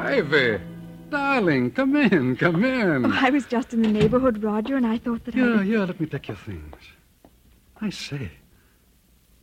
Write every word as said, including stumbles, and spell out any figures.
Ivy, darling, come in, come in. Oh, I was just in the neighborhood, Roger, and I thought that Yeah, I... yeah, let me take your things. I say,